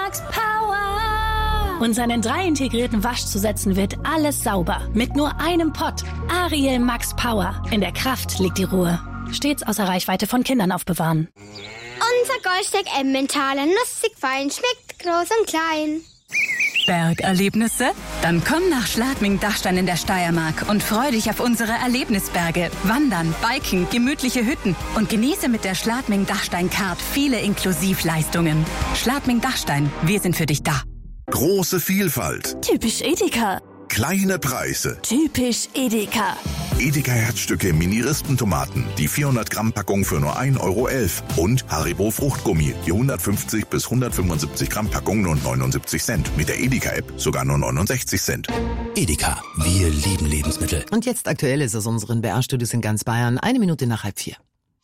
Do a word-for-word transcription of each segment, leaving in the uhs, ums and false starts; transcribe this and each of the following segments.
Max Power. Und seinen drei integrierten Waschzusätzen wird alles sauber. Mit nur einem Pott. Ariel Max Power. In der Kraft liegt die Ruhe. Stets außer Reichweite von Kindern aufbewahren. Unser Goldsteak Emmentaler, nussig fein, schmeckt groß und klein. Bergerlebnisse? Dann komm nach Schladming-Dachstein in der Steiermark und freu dich auf unsere Erlebnisberge. Wandern, Biken, gemütliche Hütten und genieße mit der Schladming-Dachstein-Card viele Inklusivleistungen. Schladming-Dachstein, wir sind für dich da. Große Vielfalt. Typisch Edeka. Kleine Preise. Typisch Edeka. Edeka Herzstücke Mini-Rispentomaten, die vierhundert Gramm Packung für nur ein Euro elf. Und Haribo Fruchtgummi, die hundertfünfzig bis hundertfünfundsiebzig Gramm Packung nur neunundsiebzig Cent. Mit der Edeka-App sogar nur neunundsechzig Cent. Edeka, wir lieben Lebensmittel. Und jetzt aktuell ist aus unseren B R-Studios in ganz Bayern, eine Minute nach halb vier.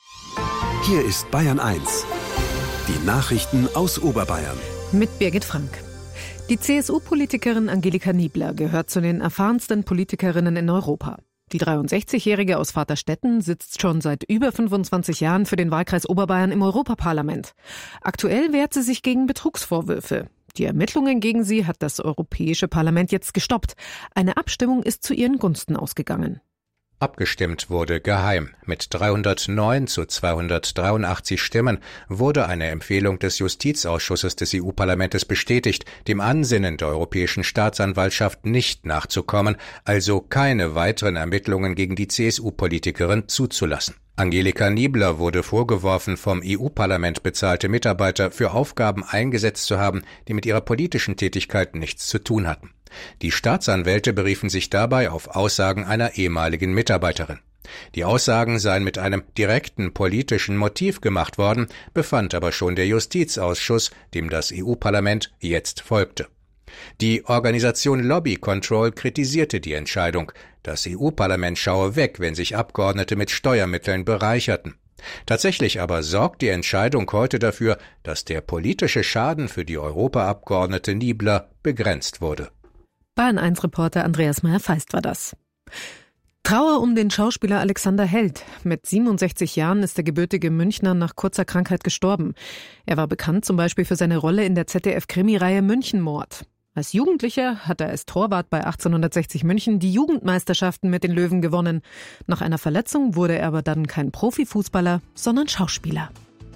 Hier ist Bayern eins. Die Nachrichten aus Oberbayern. Mit Birgit Frank. Die C S U-Politikerin Angelika Niebler gehört zu den erfahrensten Politikerinnen in Europa. Die dreiundsechzigjährige aus Vaterstetten sitzt schon seit über fünfundzwanzig Jahren für den Wahlkreis Oberbayern im Europaparlament. Aktuell wehrt sie sich gegen Betrugsvorwürfe. Die Ermittlungen gegen sie hat das Europäische Parlament jetzt gestoppt. Eine Abstimmung ist zu ihren Gunsten ausgegangen. Abgestimmt wurde geheim. Mit dreihundertneun zu zweihundertdreiundachtzig Stimmen wurde eine Empfehlung des Justizausschusses des E U-Parlaments bestätigt, dem Ansinnen der Europäischen Staatsanwaltschaft nicht nachzukommen, also keine weiteren Ermittlungen gegen die C S U-Politikerin zuzulassen. Angelika Niebler wurde vorgeworfen, vom E U-Parlament bezahlte Mitarbeiter für Aufgaben eingesetzt zu haben, die mit ihrer politischen Tätigkeit nichts zu tun hatten. Die Staatsanwälte beriefen sich dabei auf Aussagen einer ehemaligen Mitarbeiterin. Die Aussagen seien mit einem direkten politischen Motiv gemacht worden, befand aber schon der Justizausschuss, dem das E U-Parlament jetzt folgte. Die Organisation Lobby Control kritisierte die Entscheidung. Das E U-Parlament schaue weg, wenn sich Abgeordnete mit Steuermitteln bereicherten. Tatsächlich aber sorgt die Entscheidung heute dafür, dass der politische Schaden für die Europaabgeordnete Niebler begrenzt wurde. Bayern eins Reporter Andreas Meyer-Feist war das. Trauer um den Schauspieler Alexander Held. Mit siebenundsechzig Jahren ist der gebürtige Münchner nach kurzer Krankheit gestorben. Er war bekannt zum Beispiel für seine Rolle in der Z D F-Krimireihe Münchenmord. Als Jugendlicher hat er als Torwart bei achtzehnhundertsechzig München die Jugendmeisterschaften mit den Löwen gewonnen. Nach einer Verletzung wurde er aber dann kein Profifußballer, sondern Schauspieler.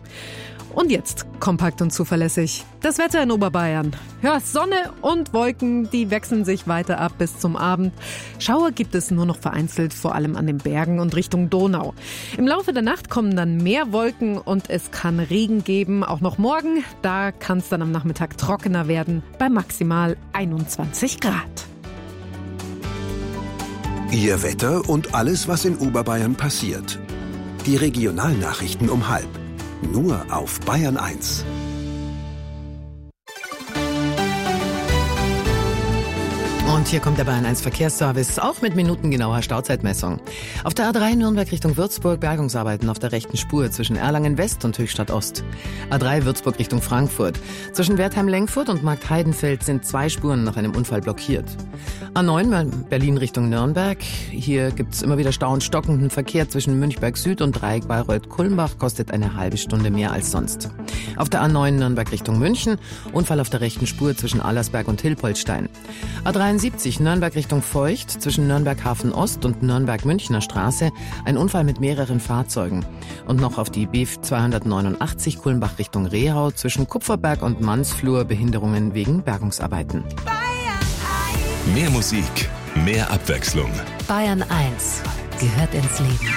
Und jetzt kompakt und zuverlässig das Wetter in Oberbayern. Ja, Sonne und Wolken, die wechseln sich weiter ab bis zum Abend. Schauer gibt es nur noch vereinzelt, vor allem an den Bergen und Richtung Donau. Im Laufe der Nacht kommen dann mehr Wolken und es kann Regen geben. Auch noch morgen, da kann es dann am Nachmittag trockener werden, bei maximal einundzwanzig Grad. Ihr Wetter und alles, was in Oberbayern passiert. Die Regionalnachrichten um halb. Nur auf Bayern eins. Und hier kommt der Bayern eins Verkehrsservice, auch mit minutengenauer Stauzeitmessung. Auf der A drei Nürnberg Richtung Würzburg Bergungsarbeiten auf der rechten Spur zwischen Erlangen West und Höchstadt Ost. A drei Würzburg Richtung Frankfurt. Zwischen Wertheim-Lengfurt und Marktheidenfeld sind zwei Spuren nach einem Unfall blockiert. A neun Berlin Richtung Nürnberg. Hier gibt's immer wieder Stau und stockenden Verkehr zwischen Münchberg Süd und Dreieck Bayreuth-Kulmbach, kostet eine halbe Stunde mehr als sonst. Auf der A neun Nürnberg Richtung München, Unfall auf der rechten Spur zwischen Allersberg und Hilpoltstein. A dreiundsiebzig Nürnberg Richtung Feucht, zwischen Nürnberg Hafen Ost und Nürnberg Münchner Straße, ein Unfall mit mehreren Fahrzeugen. Und noch auf die B zweihundertneunundachtzig Kulmbach Richtung Rehau, zwischen Kupferberg und Mansflur, Behinderungen wegen Bergungsarbeiten. Mehr Musik, mehr Abwechslung. Bayern eins gehört ins Leben.